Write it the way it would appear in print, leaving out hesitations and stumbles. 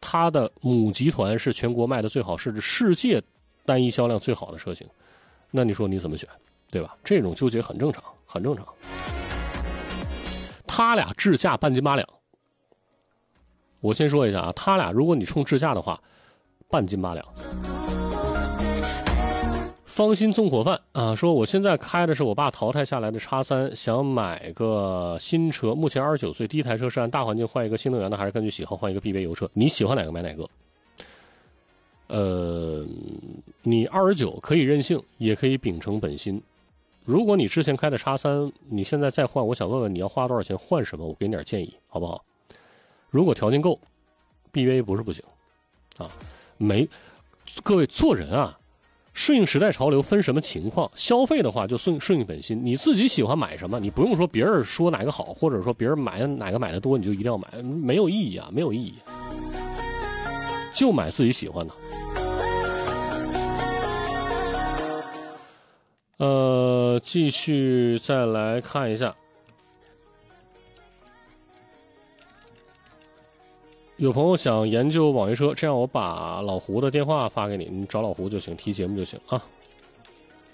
它的母集团是全国卖的最好，是世界单一销量最好的车型，那你说你怎么选，对吧？这种纠结很正常，很正常。他俩智驾半斤八两，我先说一下啊，他俩如果你冲智驾的话，半斤八两。芳心纵火犯啊，说我现在开的是我爸淘汰下来的X3，想买个新车，目前29岁，第一台车是按大环境换一个新能源的，还是根据喜好换一个 BBA 油车？你喜欢哪个买哪个。你29可以任性，也可以秉承本心。如果你之前开的X3，你现在再换，我想问问你要花多少钱换什么？我给你点建议，好不好？如果条件够 ，BBA 不是不行啊。各位做人啊，顺应时代潮流分什么情况？消费的话就顺应本心，你自己喜欢买什么，你不用说别人说哪个好，或者说别人买哪个买的多，你就一定要买，没有意义啊，没有意义。就买自己喜欢的。继续再来看一下，有朋友想研究网约车，这样我把老胡的电话发给你，你找老胡就行，提节目就行啊。